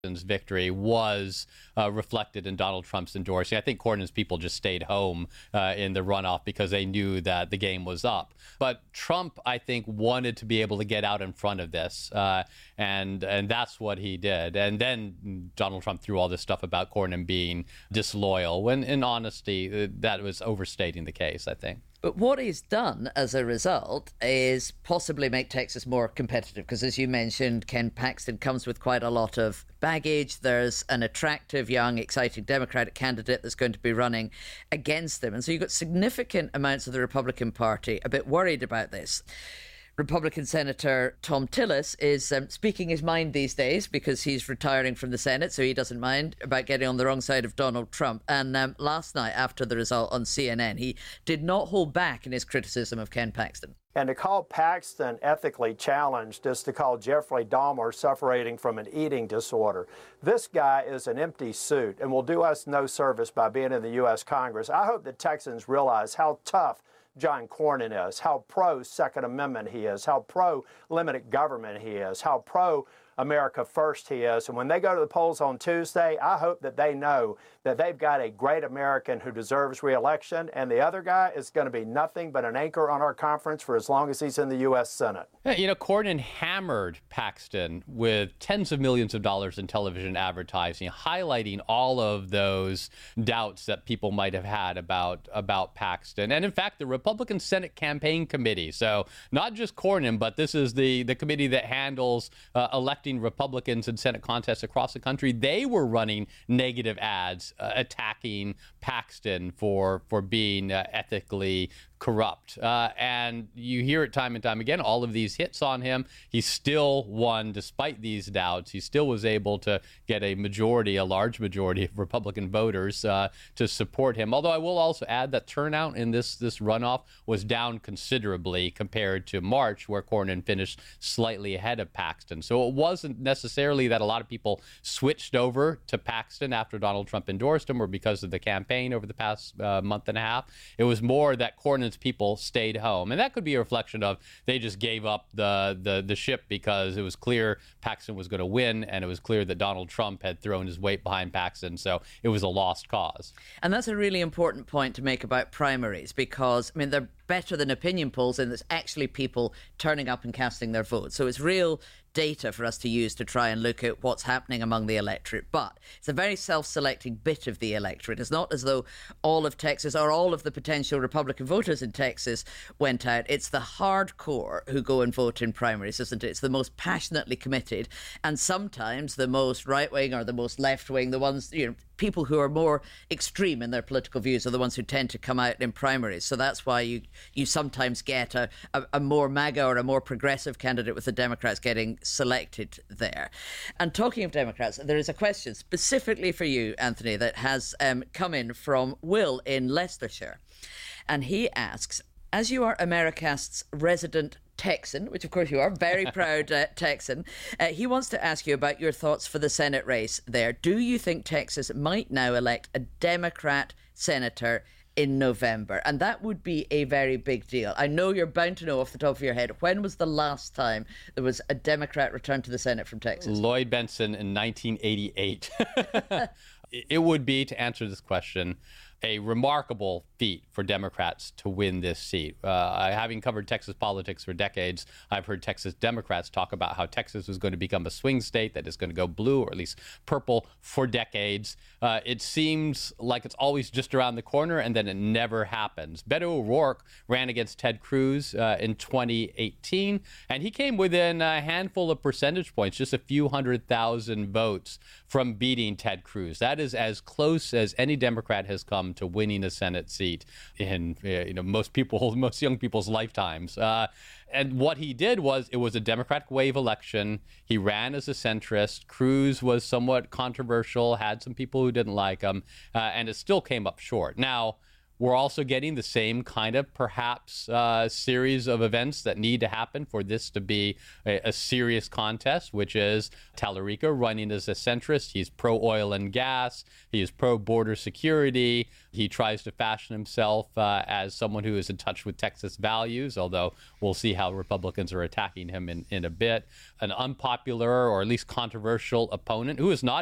victory was reflected in Donald Trump's endorsing. I think Cornyn's people just stayed home in the runoff because they knew that the game was up. But Trump, I think, wanted to be able to get out in front of this, and that's what he did. And then Donald Trump threw all this stuff about Cornyn being disloyal, when in honesty, that was overstating the case, I think. But what he's done as a result is possibly make Texas more competitive because, as you mentioned, Ken Paxton comes with quite a lot of baggage. There's an attractive, young, exciting Democratic candidate that's going to be running against him. And so you've got significant amounts of the Republican Party a bit worried about this. Republican Senator Thom Tillis is speaking his mind these days because he's retiring from the Senate, so he doesn't mind about getting on the wrong side of Donald Trump. And last night, after the result on CNN, he did not hold back in his criticism of Ken Paxton. And to call Paxton ethically challenged is to call Jeffrey Dahmer suffering from an eating disorder. This guy is an empty suit and will do us no service by being in the U.S. Congress. I hope that Texans realize how tough John Cornyn is, how pro-Second Amendment he is, how pro-limited government he is, how pro-America First he is. And when they go to the polls on Tuesday, I hope that they know that they've got a great American who deserves re-election, and the other guy is going to be nothing but an anchor on our conference for as long as he's in the U.S. Senate. You know, Cornyn hammered Paxton with tens of millions of dollars in television advertising, highlighting all of those doubts that people might have had about Paxton. And in fact, the Republican Senate Campaign Committee, so not just Cornyn, but this is the committee that handles electing Republicans in Senate contests across the country, they were running negative ads attacking Paxton for being ethically corrupt. And you hear it time and time again, all of these hits on him. He still won despite these doubts. He still was able to get a large majority of Republican voters to support him. Although I will also add that turnout in this runoff was down considerably compared to March, where Cornyn finished slightly ahead of Paxton. So it wasn't necessarily that a lot of people switched over to Paxton after Donald Trump endorsed him or because of the campaign over the past month and a half. It was more that Cornyn's people stayed home. And that could be a reflection of they just gave up the ship because it was clear Paxton was going to win, and it was clear that Donald Trump had thrown his weight behind Paxton, so it was a lost cause. And that's a really important point to make about primaries because, I mean, they're better than opinion polls and there's actually people turning up and casting their vote. So it's real data for us to use to try and look at what's happening among the electorate. But it's a very self-selecting bit of the electorate. It's not as though all of Texas or all of the potential Republican voters in Texas went out. It's the hardcore who go and vote in primaries, isn't it? It's the most passionately committed and sometimes the most right-wing or the most left-wing, the ones, people who are more extreme in their political views are the ones who tend to come out in primaries. So that's why you sometimes get a more MAGA or a more progressive candidate with the Democrats getting selected there. And talking of Democrats, there is a question specifically for you, Anthony, that has come in from Will in Leicestershire. And he asks, as you are Americast's resident Texan, which of course you are, very proud Texan, he wants to ask you about your thoughts for the Senate race there. Do you think Texas might now elect a Democrat senator in November? And that would be a very big deal. I know you're bound to know off the top of your head, when was the last time there was a Democrat returned to the Senate from Texas? Lloyd Bentsen in 1988. It would be, to answer this question, a remarkable feat for Democrats to win this seat. Having covered Texas politics for decades, I've heard Texas Democrats talk about how Texas was going to become a swing state that is going to go blue or at least purple for decades. It seems like it's always just around the corner, and then it never happens. Beto O'Rourke ran against Ted Cruz in 2018, and he came within a handful of percentage points, just a few 100,000 votes from beating Ted Cruz. That is as close as any Democrat has come to winning a Senate seat in most young people's lifetimes. And what he did was, it was a Democratic wave election. He ran as a centrist. Cruz was somewhat controversial, had some people who didn't like him, and it still came up short. Now, We're also getting the same kind of perhaps series of events that need to happen for this to be a serious contest, which is Tallarico running as a centrist. He's pro-oil and gas. He is pro-border security. He tries to fashion himself as someone who is in touch with Texas values, although we'll see how Republicans are attacking him in a bit. An unpopular or at least controversial opponent who is not